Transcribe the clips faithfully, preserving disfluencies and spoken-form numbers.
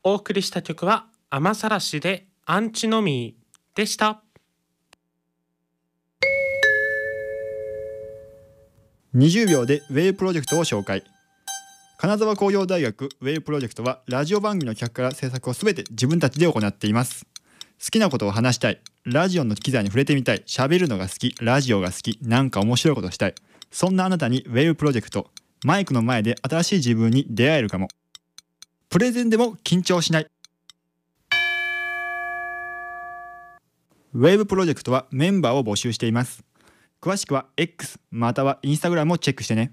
お送りした曲は雨ざらしでアンチノミーでした。 にじゅうびょうでウェイプロジェクトを紹介。金沢工業大学ウェイプロジェクトはラジオ番組の企画から制作をすべて自分たちで行っています。好きなことを話したい、ラジオの機材に触れてみたい、喋るのが好き、ラジオが好き、なんか面白いことしたい、そんなあなたにウェイプロジェクト、マイクの前で新しい自分に出会えるかも。プレゼンでも緊張しない。ウェブプロジェクトはメンバーを募集しています。詳しくは X または Instagram をチェックしてね。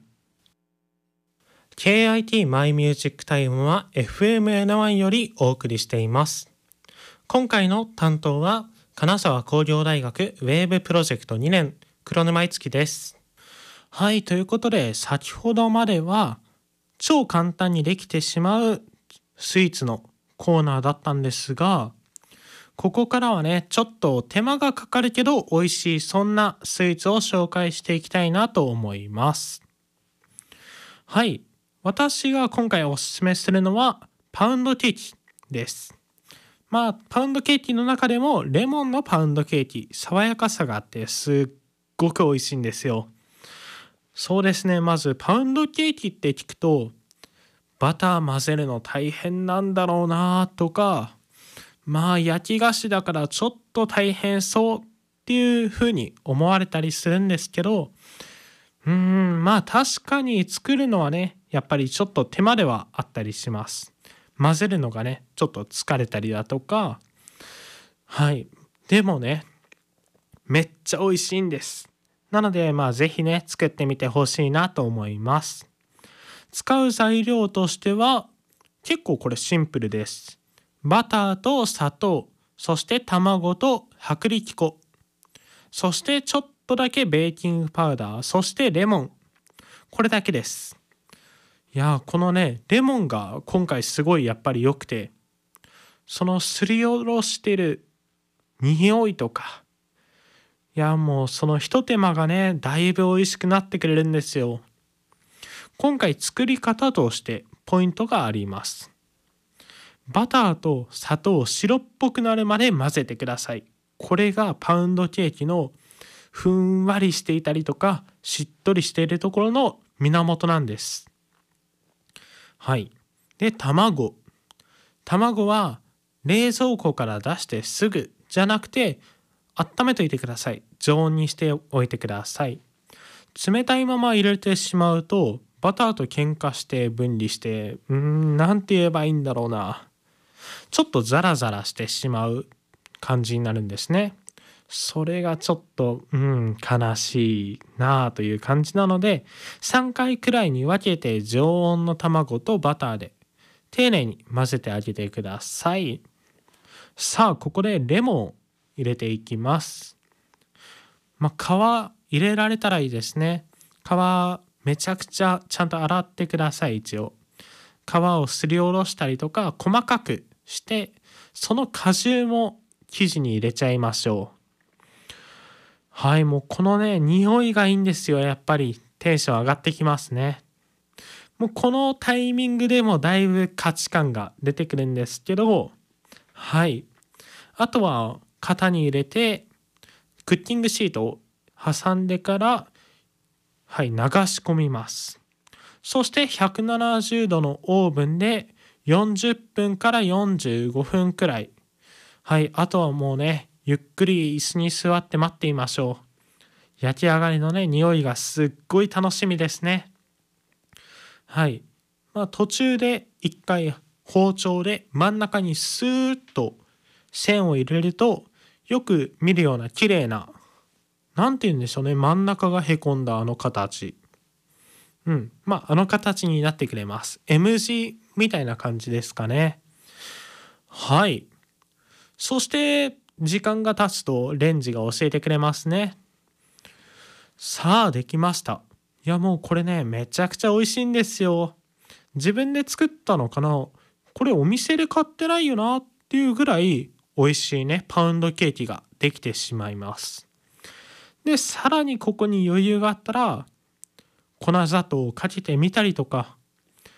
ケーアイティー マイミュージックタイムは エフエムエヌワン よりお送りしています。今回の担当は金沢工業大学ウェーブプロジェクトにねん黒沼いつきです。はい、ということで先ほどまでは超簡単にできてしまうスイーツのコーナーだったんですが、ここからはねちょっと手間がかかるけど美味しいそんなスイーツを紹介していきたいなと思います。はい、私が今回おすすめするのはパウンドケーキです。まあパウンドケーキの中でもレモンのパウンドケーキ、爽やかさがあってすっごく美味しいんですよ。そうですね、まずパウンドケーキって聞くとバター混ぜるの大変なんだろうなとか、まあ焼き菓子だからちょっと大変そうっていう風に思われたりするんですけど、うーんまあ確かに作るのはねやっぱりちょっと手間ではあったりします。混ぜるのがねちょっと疲れたりだとか、はいでもねめっちゃ美味しいんです。なのでまあぜひね作ってみてほしいなと思います。使う材料としては結構これシンプルです。バターと砂糖、そして卵と薄力粉、そしてちょっとだけベーキングパウダー、そしてレモン、これだけです。いやこのねレモンが今回すごいやっぱり良くて、そのすりおろしてる匂いとか、いやもうそのひと手間がねだいぶ美味しくなってくれるんですよ。今回作り方としてポイントがあります。バターと砂糖を白っぽくなるまで混ぜてください。これがパウンドケーキのふんわりしていたりとかしっとりしているところの源なんです。はい。で、卵。卵は冷蔵庫から出してすぐじゃなくて温めといてください。常温にしておいてください。冷たいまま入れてしまうとバターと喧嘩して分離して、うーんなんて言えばいいんだろうな。ちょっとザラザラしてしまう感じになるんですね。それがちょっとうん悲しいなあという感じなので、さんかいくらいに分けて常温の卵とバターで丁寧に混ぜてあげてください。さあここでレモンを入れていきます。まあ皮入れられたらいいですね。皮めちゃくちゃちゃんと洗ってください。一応皮をすりおろしたりとか細かくして、その果汁も生地に入れちゃいましょう。はい、もうこのね匂いがいいんですよ。やっぱりテンション上がってきますね。もうこのタイミングでもだいぶ価値観が出てくるんですけど、はい、あとは型に入れてクッキングシートを挟んでから、はい、流し込みます。そしてひゃくななじゅうどのオーブンでよんじゅっぷんからよんじゅうごふんくらい、はい、あとはもうねゆっくり椅子に座って待っていましょう。焼き上がりのね匂いがすっごい楽しみですね。はい、まあ、途中で一回包丁で真ん中にスーッと線を入れるとよく見るような綺麗な、なんて言うんでしょうね、真ん中がへこんだあの形、うんまああの形になってくれます。 M 字みたいな感じですかね。はい、そして時間が経つとレンジが教えてくれますね。さあできました。いやもうこれねめちゃくちゃ美味しいんですよ。自分で作ったのかな、これお店で買ってないよなっていうぐらい美味しいねパウンドケーキができてしまいます。でさらにここに余裕があったら粉砂糖をかけてみたりとか、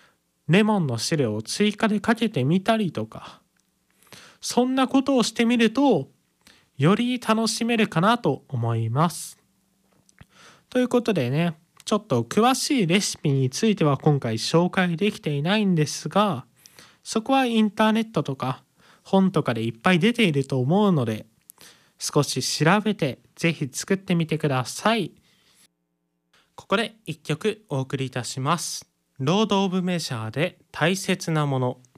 レモンの汁を追加でかけてみたりとか、そんなことをしてみるとより楽しめるかなと思います。ということでね、ちょっと詳しいレシピについては今回紹介できていないんですが、そこはインターネットとか本とかでいっぱい出ていると思うので、少し調べてぜひ作ってみてください。ここでいっきょくお送りいたします。ロード・オブ・メジャーで大切なもの。